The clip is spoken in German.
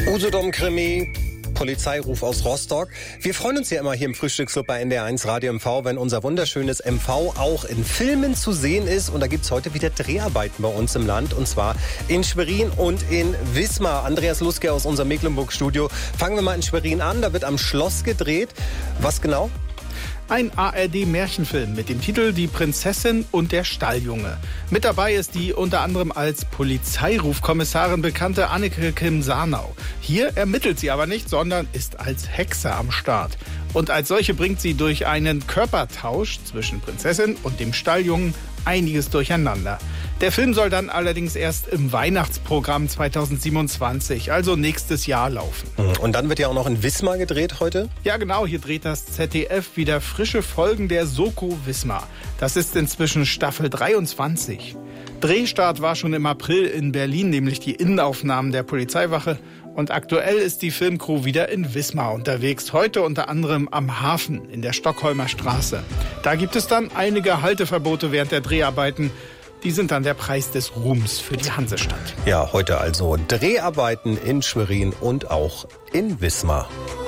Usedom-Krimi, Polizeiruf aus Rostock. Wir freuen uns ja immer hier im Frühstücksclub bei NDR1 Radio MV, wenn unser wunderschönes MV auch in Filmen zu sehen ist. Und da gibt's heute wieder Dreharbeiten bei uns im Land. Und zwar in Schwerin und in Wismar. Andreas Luske aus unserem Mecklenburg-Studio. Fangen wir mal in Schwerin an. Da wird am Schloss gedreht. Was genau? Ein ARD-Märchenfilm mit dem Titel Die Prinzessin und der Stalljunge. Mit dabei ist die unter anderem als Polizeirufkommissarin bekannte Anneke Kim-Sarnau. Hier ermittelt sie aber nicht, sondern ist als Hexe am Start. Und als solche bringt sie durch einen Körpertausch zwischen Prinzessin und dem Stalljungen einiges durcheinander. Der Film soll dann allerdings erst im Weihnachtsprogramm 2027, also nächstes Jahr, laufen. Und dann wird ja auch noch in Wismar gedreht heute? Ja genau, hier dreht das ZDF wieder frische Folgen der Soko Wismar. Das ist inzwischen Staffel 23. Drehstart war schon im April in Berlin, nämlich die Innenaufnahmen der Polizeiwache. Und aktuell ist die Filmcrew wieder in Wismar unterwegs, heute unter anderem am Hafen in der Stockholmer Straße. Da gibt es dann einige Halteverbote während der Dreharbeiten. Die sind dann der Preis des Ruhms für die Hansestadt. Ja, heute also Dreharbeiten in Schwerin und auch in Wismar.